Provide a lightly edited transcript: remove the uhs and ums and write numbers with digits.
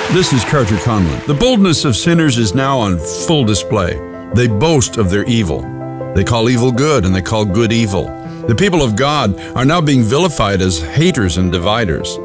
This is Carter Conlon. The boldness of sinners is now on full display. They boast of their evil. They call evil good and they call good evil. The people of God are now being vilified as haters and dividers.